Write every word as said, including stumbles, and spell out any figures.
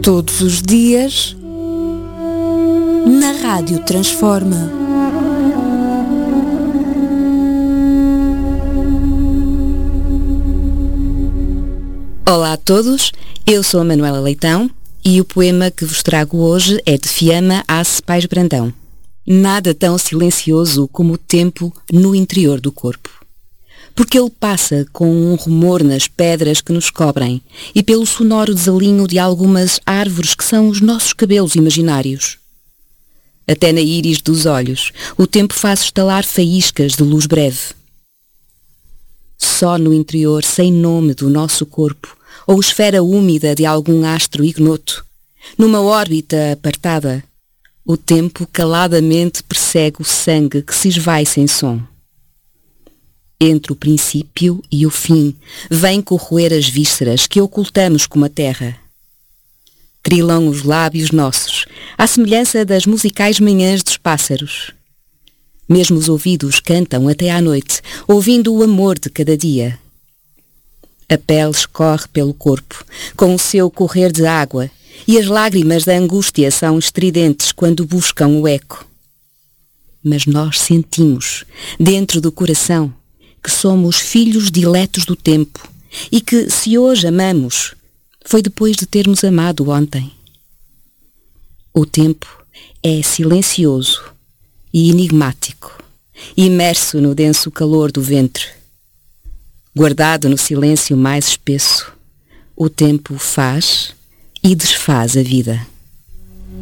Todos os dias, na Rádio Transforma. Olá a todos, eu sou a Manuela Leitão e o poema que vos trago hoje é de Fiamma Ace Pais Brandão. Nada tão silencioso como o tempo no interior do corpo. Porque ele passa com um rumor nas pedras que nos cobrem e pelo sonoro desalinho de algumas árvores que são os nossos cabelos imaginários. Até na íris dos olhos, o tempo faz estalar faíscas de luz breve. Só no interior sem nome do nosso corpo, ou esfera úmida de algum astro ignoto, numa órbita apartada, o tempo caladamente persegue o sangue que se esvai sem som. Entre o princípio e o fim, vem corroer as vísceras que ocultamos como a terra. Trilam os lábios nossos, à semelhança das musicais manhãs dos pássaros. Mesmo os ouvidos cantam até à noite, ouvindo o amor de cada dia. A pele escorre pelo corpo, com o seu correr de água, e as lágrimas da angústia são estridentes quando buscam o eco. Mas nós sentimos, dentro do coração, que somos filhos diletos do tempo e que, se hoje amamos, foi depois de termos amado ontem. O tempo é silencioso e enigmático, imerso no denso calor do ventre. Guardado no silêncio mais espesso, o tempo faz e desfaz a vida.